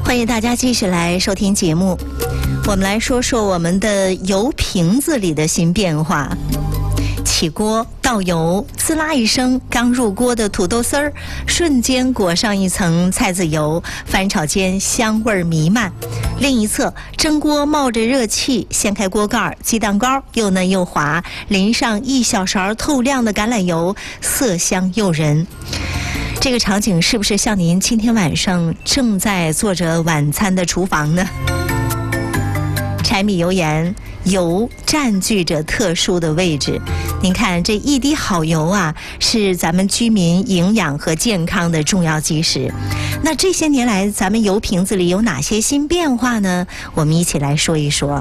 欢迎大家继续来收听节目。我们来说说我们的油瓶子里的新变化。起锅倒油，滋啦一声，刚入锅的土豆丝儿瞬间裹上一层菜籽油，翻炒间香味弥漫。另一侧，蒸锅冒着热气，掀开锅盖，鸡蛋糕又嫩又滑，淋上一小勺透亮的橄榄油，色香诱人。这个场景是不是像您今天晚上正在做着晚餐的厨房呢？柴米油盐，油占据着特殊的位置。您看，这一滴好油啊，是咱们居民营养和健康的重要基石。那这些年来，咱们油瓶子里有哪些新变化呢？我们一起来说一说。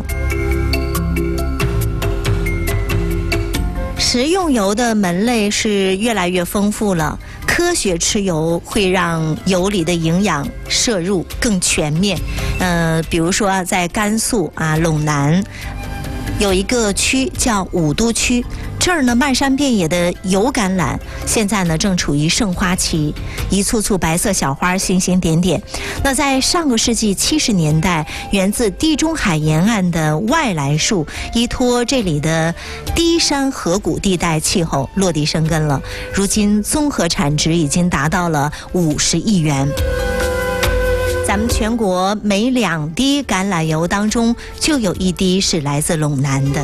食用油的门类是越来越丰富了。科学吃油会让油里的营养摄入更全面。比如说在甘肃陇南有一个区叫武都区，这儿呢漫山遍野的油橄榄，现在呢正处于盛花期，一簇簇白色小花星星点点。那在上个世纪70年代，源自地中海沿岸的外来树依托这里的低山河谷地带气候落地生根了，如今综合产值已经达到了50亿元。咱们全国每2滴橄榄油当中就有1滴是来自陇南的。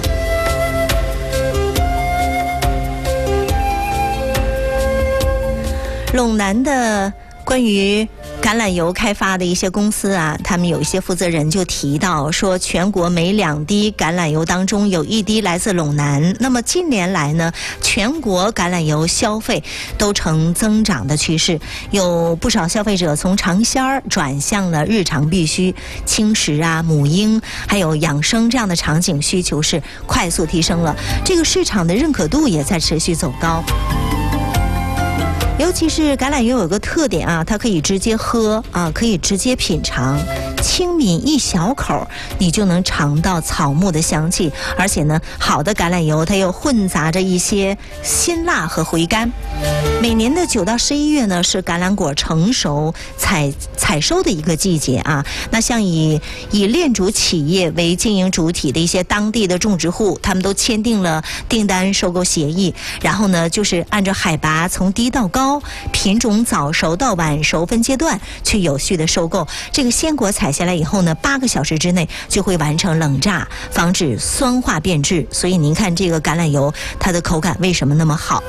陇南的关于橄榄油开发的一些公司他们有一些负责人就提到说，全国每2滴橄榄油当中有1滴来自陇南。那么近年来呢，全国橄榄油消费都呈增长的趋势，有不少消费者从尝鲜儿转向了日常必需，轻食母婴还有养生这样的场景需求是快速提升了，这个市场的认可度也在持续走高。尤其是橄榄油有个特点它可以直接喝可以直接品尝，轻抿一小口你就能尝到草木的香气，而且呢，好的橄榄油它又混杂着一些辛辣和回甘。每年的9到11月呢是橄榄果成熟采收的一个季节那像以炼煮企业为经营主体的一些当地的种植户，他们都签订了订单收购协议，然后呢就是按照海拔从低到高，品种早熟到晚熟分阶段去有序的收购。这个鲜果采下来以后呢，8个小时之内就会完成冷榨，防止酸化变质。所以您看这个橄榄油它的口感为什么那么好？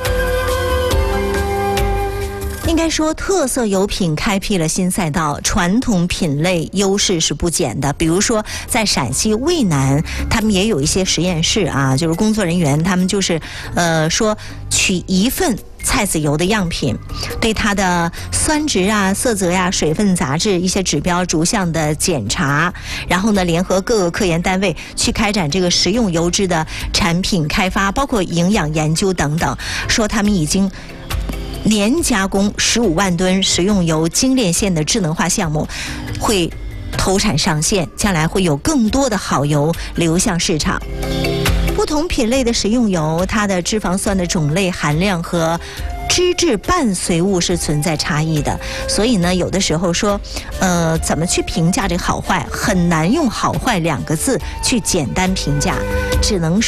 应该说，特色油品开辟了新赛道，传统品类优势是不减的。比如说，在陕西渭南，他们也有一些实验室就是工作人员他们就是说取1份菜籽油的样品，对它的酸值色泽水分杂质一些指标逐项的检查，然后呢联合各个科研单位去开展这个食用油脂的产品开发，包括营养研究等等，说他们已经年加工15万吨食用油精炼线的智能化项目会投产上线，将来会有更多的好油流向市场。不同品类的食用油，它的脂肪酸的种类含量和脂质伴随物是存在差异的，所以呢，有的时候说，怎么去评价这好坏，很难用好坏2个字去简单评价，只能